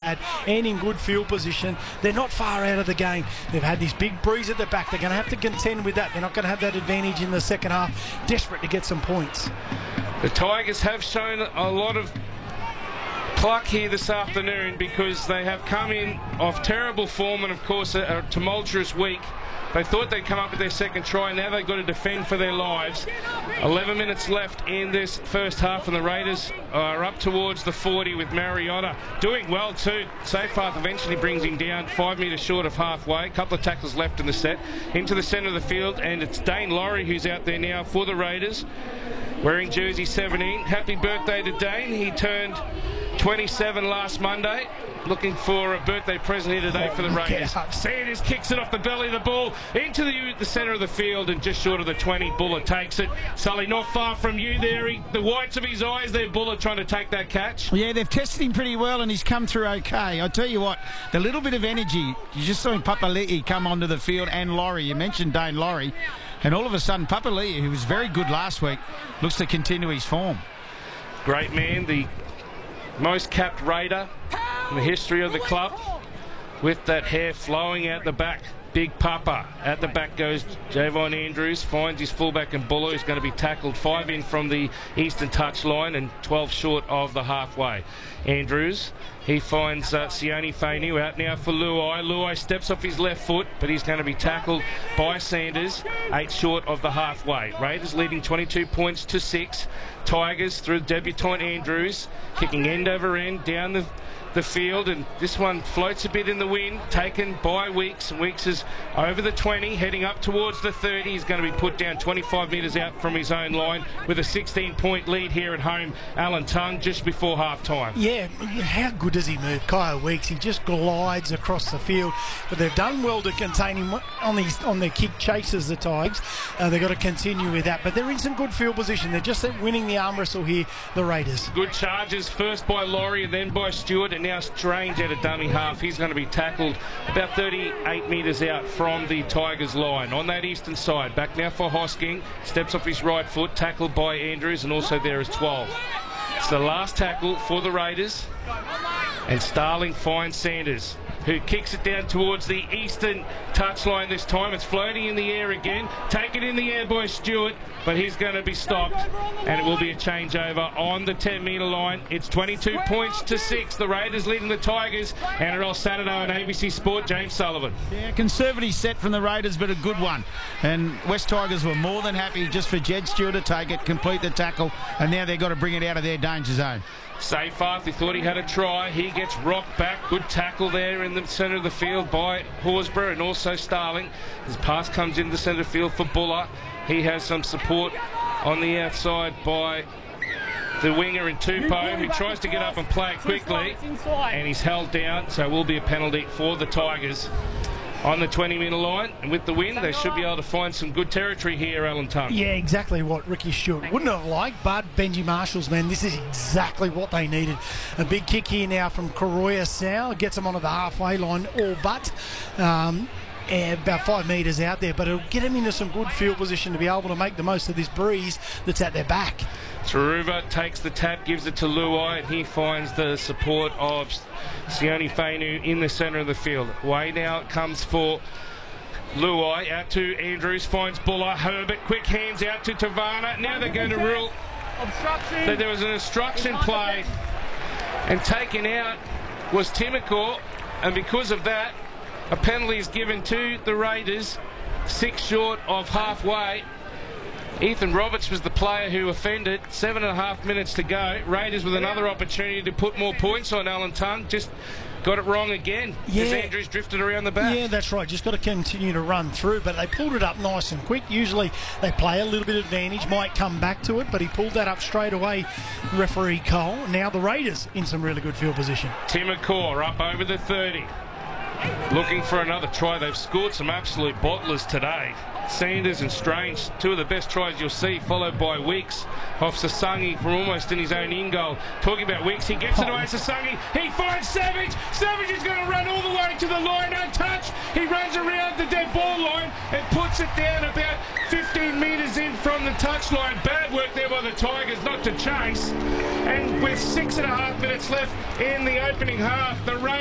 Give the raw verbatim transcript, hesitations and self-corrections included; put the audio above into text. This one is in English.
bad and in good field position. They're not far out of the game. They've had this big breeze at the back. They're going to have to contend with that. They're not going to have that advantage in the second half. Desperate to get some points. The Tigers have shown a lot of pluck here this afternoon because they have come in off terrible form and, of course, a, a tumultuous week. They thought they'd come up with their second try. Now they've got to defend for their lives. eleven minutes left in this first half, and the Raiders are up towards the forty with Mariota doing well too. Seyfarth eventually brings him down five metres short of halfway. A couple of tackles left in the set. Into the centre of the field, and it's Dane Laurie who's out there now for the Raiders, wearing jersey seventeen. Happy birthday to Dane. He turned twenty-seven last Monday. Looking for a birthday present here today for the Raiders. Sanders kicks it off the belly of the ball into the, the centre of the field and just short of the twenty. Buller takes it. Sully, not far from you there. He, the whites of his eyes there, Buller trying to take that catch. Yeah, they've tested him pretty well and he's come through okay. I tell you what, the little bit of energy, you just saw Papali'i come onto the field, and Laurie. You mentioned Dane Laurie, and all of a sudden Papali'i, who was very good last week, looks to continue his form. Great man, the most capped Raider in the history of the club, with that hair flowing out the back. Big Papa. At the back goes Javon Andrews, finds his fullback and Buller, who's going to be tackled five in from the eastern touchline and twelve short of the halfway. Andrews, he finds uh, Sione Fainu out now for Luai. Luai steps off his left foot, but he's going to be tackled by Sanders, eight short of the halfway. Raiders leading twenty-two points to six. Tigers through debutant Andrews, kicking end over end down the the field, and this one floats a bit in the wind, taken by Weeks, and Weeks is over the twenty, heading up towards the thirty. He's going to be put down twenty-five metres out from his own line with a sixteen point lead here at home. Alan Tongue just before half time. Yeah, how good does he move, Kyle Weeks? He just glides across the field, but they've done well to contain him on these on their kick chases, the Tigers. Uh, they've got to continue with that, but they're in some good field position. They're just winning the arm wrestle here, the Raiders. Good charges, first by Laurie and then by Stewart, and now Strange at a dummy half. He's going to be tackled about thirty-eight metres out from the Tigers line. On that eastern side, back now for Hosking, steps off his right foot, tackled by Andrews, and also there is twelve. It's the last tackle for the Raiders, and Starling finds Sanders, who kicks it down towards the eastern touchline this time. It's floating in the air again. Taken in the air by Stewart, but he's going to be stopped, and it will be a changeover on the ten metre line. It's twenty-two points to six. The Raiders leading the Tigers. And it all Saturday on A B C Sport, James Sullivan. Yeah, conservative set from the Raiders, but a good one. And West Tigers were more than happy just for Jed Stewart to take it, complete the tackle, and now they've got to bring it out of their danger zone. Seyfarth, he thought he had a try. He gets rocked back. Good tackle there in the centre of the field by Horsburgh and also Starling. His pass comes into the centre of the field for Buller. He has some support on the outside by the winger in Tupou, who tries to get up and play it quickly, and he's held down, so it will be a penalty for the Tigers on the twenty metre line. And with the win, they should be able to find some good territory here, Alan Tongue. Yeah, exactly what Ricky Stewart wouldn't have liked, but Benji Marshall's, man, this is exactly what they needed. A big kick here now from Koroya Sau, gets them onto the halfway line, all but um, about five metres out there, but it'll get them into some good field position to be able to make the most of this breeze that's at their back. Taruva takes the tap, gives it to Luai, and he finds the support of Sione Fainu in the centre of the field. Way now comes for Luai, out to Andrews, finds Buller. Herbert, quick hands out to Tavana. Now they're going to rule that there was an obstruction play, and taken out was Timokor, and because of that, a penalty is given to the Raiders, six short of halfway. Ethan Roberts was the player who offended. Seven and a half minutes to go. Raiders with another opportunity to put more points on Alan Tongue. Just got it wrong again. Yeah. As Andrews drifted around the back. Yeah, that's right. Just got to continue to run through. But they pulled it up nice and quick. Usually they play a little bit of advantage, might come back to it, but he pulled that up straight away, referee Cole. Now the Raiders in some really good field position. Timokor up over the thirty. Looking for another try. They've scored some absolute bottlers today. Sanders and Strange, two of the best tries you'll see, followed by Weeks off Sasangi from almost in his own in goal. Talking about Weeks, he gets it away to Sasangi. He finds Savage. Savage is going to run all the way to the line, untouched. He runs around the dead ball line and puts it down about fifteen metres in from the touchline. Bad work there by the Tigers not to chase. And with six and a half minutes left in the opening half, the Raiders